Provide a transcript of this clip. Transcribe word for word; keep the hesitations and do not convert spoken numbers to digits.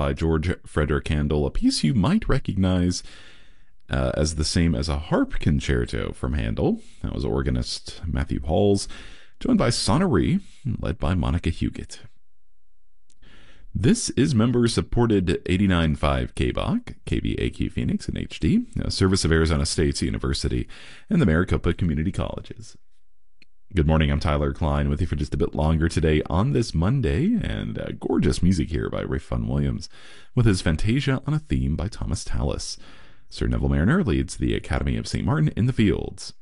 by George Frederick Handel, a piece you might recognize uh, as the same as a harp concerto from Handel. That was organist Matthew Halls, joined by Sonnery, led by Monica Huguet. This is member-supported eighty-nine point five K B O C, K B A Q Phoenix in H D, a service of Arizona State University and the Maricopa Community Colleges. Good morning, I'm Tyler Klein with you for just a bit longer today on this Monday, and uh, gorgeous music here by Rafe Vaughan Williams with his Fantasia on a Theme by Thomas Tallis. Sir Neville Mariner leads the Academy of Saint Martin in the Fields.